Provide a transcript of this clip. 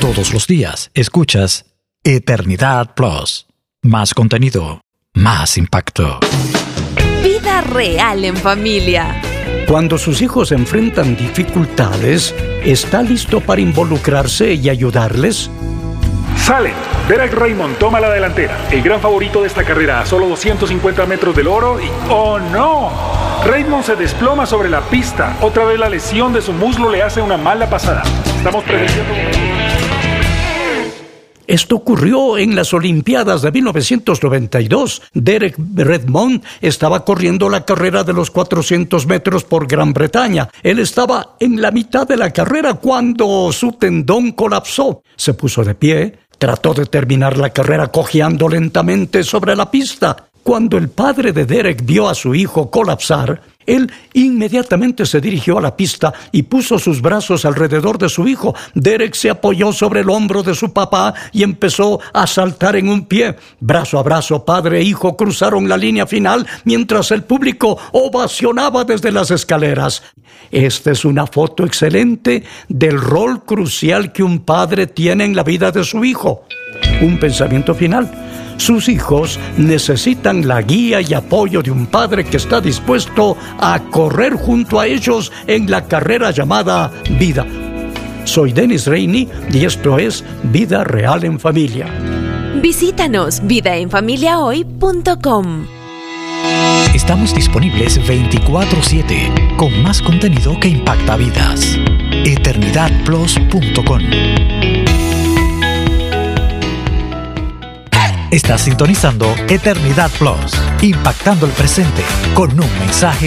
Todos los días escuchas Eternidad Plus. Más contenido, más impacto. Vida real en familia. Cuando sus hijos enfrentan dificultades, ¿está listo para involucrarse y ayudarles? Salen. Derek Raymond toma la delantera. El gran favorito de esta carrera a solo 250 metros del oro y... ¡oh no! Raymond se desploma sobre la pista. Otra vez la lesión de su muslo le hace una mala pasada. Estamos prevenciendo... Esto ocurrió en las Olimpiadas de 1992. Derek Redmond estaba corriendo la carrera de los 400 metros por Gran Bretaña. Él estaba en la mitad de la carrera cuando su tendón colapsó. Se puso de pie, trató de terminar la carrera cojeando lentamente sobre la pista. Cuando el padre de Derek vio a su hijo colapsar, él inmediatamente se dirigió a la pista y puso sus brazos alrededor de su hijo. Derek se apoyó sobre el hombro de su papá y empezó a saltar en un pie. Brazo a brazo, padre e hijo cruzaron la línea final mientras el público ovacionaba desde las escaleras. Esta es una foto excelente del rol crucial que un padre tiene en la vida de su hijo. Un pensamiento final. Sus hijos necesitan la guía y apoyo de un padre que está dispuesto a correr junto a ellos en la carrera llamada vida. Soy Dennis Rainey y esto es Vida Real en Familia. Visítanos vidaenfamiliahoy.com. Estamos disponibles 24/7 con más contenido que impacta vidas. eternidadplus.com. Estás sintonizando Eternidad Plus, impactando el presente con un mensaje